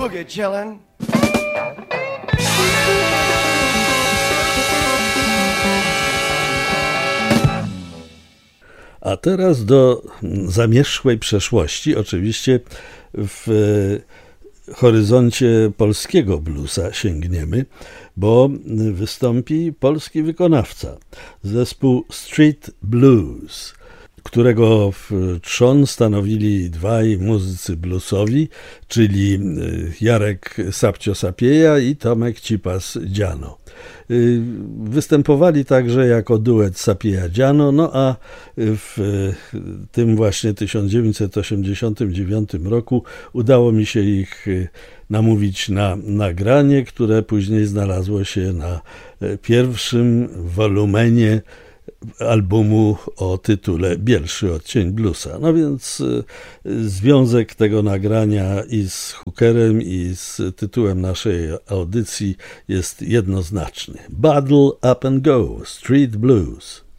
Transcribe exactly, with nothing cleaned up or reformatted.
Boogie chillin'. A teraz do zamierzchłej przeszłości, oczywiście w horyzoncie polskiego bluesa sięgniemy, bo wystąpi polski wykonawca, zespół Street Blues, którego trzon stanowili dwaj muzycy bluesowi, czyli Jarek Sapcio-Sapieja i Tomek Cipas-Dziano. Występowali także jako duet Sapieja-Dziano, no a w tym właśnie tysiąc dziewięćset osiemdziesiątym dziewiątym roku udało mi się ich namówić na nagranie, które później znalazło się na pierwszym wolumenie albumu o tytule Bielszy odcień bluesa. No więc związek tego nagrania i z hookerem, i z tytułem naszej audycji jest jednoznaczny. Battle Up and Go, Street Blues.